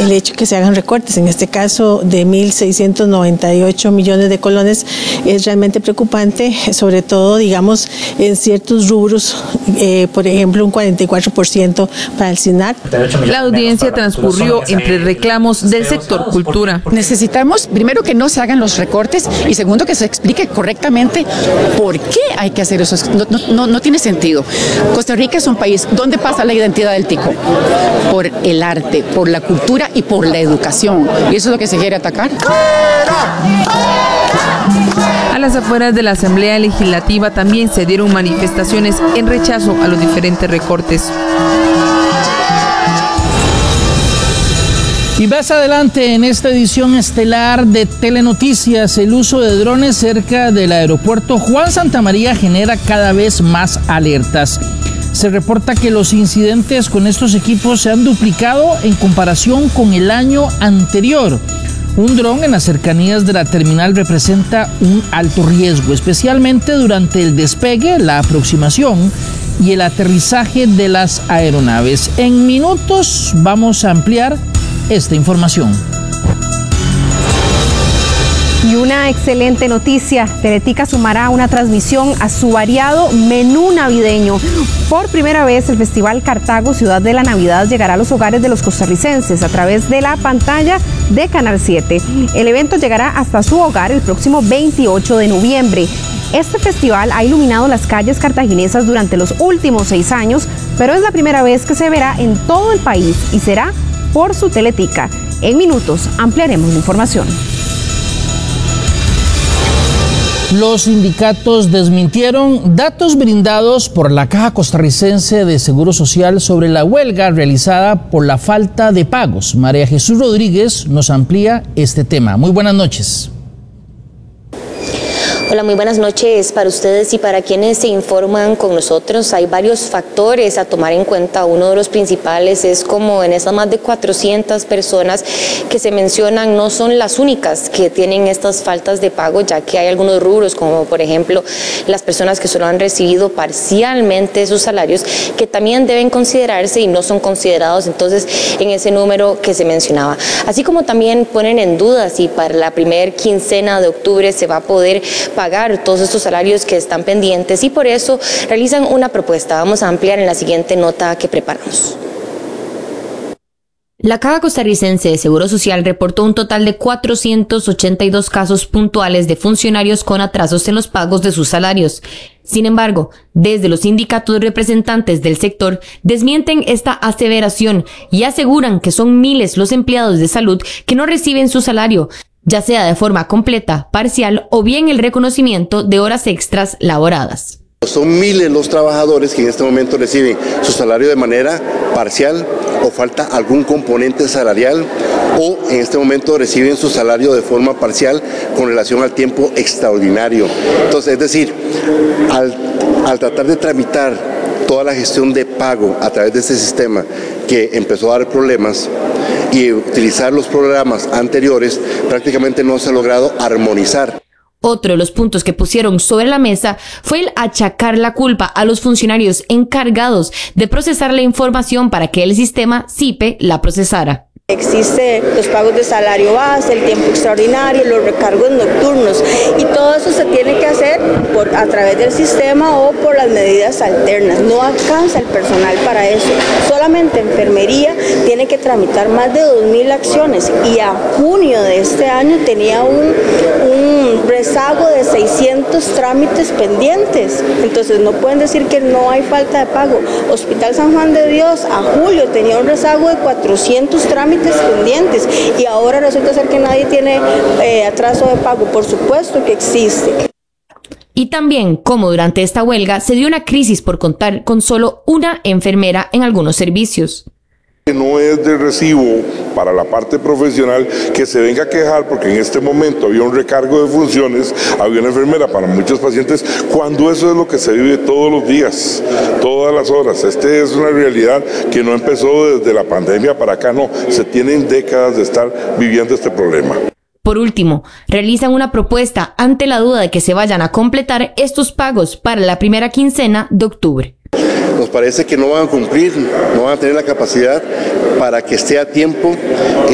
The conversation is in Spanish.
el hecho que se hagan recortes, en este caso de 1.698 millones de colones, es realmente preocupante, sobre todo, digamos, en ciertos rubros, por ejemplo, un 44% para el SINAC. La audiencia transcurrió entre reclamos del sector cultura. Necesitamos, primero, que no se hagan los recortes y segundo, que se explique correctamente por qué hay que hacer eso. No tiene sentido. Costa Rica es un país donde pasa la identidad del tico, por el arte, por la cultura y por la educación. Y eso es lo que se quiere atacar. A las afueras de la Asamblea Legislativa también se dieron manifestaciones en rechazo a los diferentes recortes. Y más adelante en esta edición estelar de Telenoticias, el uso de drones cerca del aeropuerto Juan Santamaría genera cada vez más alertas. Se reporta que los incidentes con estos equipos se han duplicado en comparación con el año anterior. Un dron en las cercanías de la terminal representa un alto riesgo, especialmente durante el despegue, la aproximación y el aterrizaje de las aeronaves. En minutos vamos a ampliar esta información. Y una excelente noticia, Teletica sumará una transmisión a su variado menú navideño. Por primera vez, el Festival Cartago Ciudad de la Navidad llegará a los hogares de los costarricenses a través de la pantalla de Canal 7. El evento llegará hasta su hogar el próximo 28 de noviembre. Este festival ha iluminado las calles cartaginesas durante los últimos 6 años, pero es la primera vez que se verá en todo el país y será por su Teletica. En minutos ampliaremos la información. Los sindicatos desmintieron datos brindados por la Caja Costarricense de Seguro Social sobre la huelga realizada por la falta de pagos. María Jesús Rodríguez nos amplía este tema. Muy buenas noches. Hola, muy buenas noches para ustedes y para quienes se informan con nosotros. Hay varios factores a tomar en cuenta. Uno de los principales es como en esas más de 400 personas que se mencionan no son las únicas que tienen estas faltas de pago, ya que hay algunos rubros como por ejemplo las personas que solo han recibido parcialmente sus salarios que también deben considerarse y no son considerados entonces en ese número que se mencionaba. Así como también ponen en duda si para la primera quincena de octubre se va a poder pagar todos estos salarios que están pendientes y por eso realizan una propuesta. Vamos a ampliar en la siguiente nota que preparamos. La Caja Costarricense de Seguro Social reportó un total de 482 casos puntuales de funcionarios con atrasos en los pagos de sus salarios. Sin embargo, desde los sindicatos representantes del sector desmienten esta aseveración y aseguran que son miles los empleados de salud que no reciben su salario, ya sea de forma completa, parcial o bien el reconocimiento de horas extras laboradas. Son miles los trabajadores que en este momento reciben su salario de manera parcial o falta algún componente salarial o en este momento reciben su salario de forma parcial con relación al tiempo extraordinario. Entonces, es decir, al tratar de tramitar toda la gestión de pago a través de este sistema que empezó a dar problemas y utilizar los programas anteriores, prácticamente no se ha logrado armonizar. Otro de los puntos que pusieron sobre la mesa fue el achacar la culpa a los funcionarios encargados de procesar la información para que el sistema CIPE la procesara. Existen los pagos de salario base, el tiempo extraordinario, los recargos nocturnos y todo eso se tiene que hacer a través del sistema o por las medidas alternas. No alcanza el personal para eso. Solamente enfermería tiene que tramitar más de 2.000 acciones y a junio de este año tenía un rezago de 600 trámites pendientes. Entonces no pueden decir que no hay falta de pago. Hospital San Juan de Dios a julio tenía un rezago de 400 trámites pendientes y ahora resulta ser que nadie tiene atraso de pago. Por supuesto que existe. Y también como durante esta huelga se dio una crisis por contar con solo una enfermera en algunos servicios. No es de recibo para la parte profesional que se venga a quejar porque en este momento había un recargo de funciones, había una enfermera para muchos pacientes, cuando eso es lo que se vive todos los días, todas las horas. Es una realidad que no empezó desde la pandemia para acá, no, se tienen décadas de estar viviendo este problema. Por último, realizan una propuesta ante la duda de que se vayan a completar estos pagos para la primera quincena de octubre. Nos parece que no van a cumplir, no van a tener la capacidad para que esté a tiempo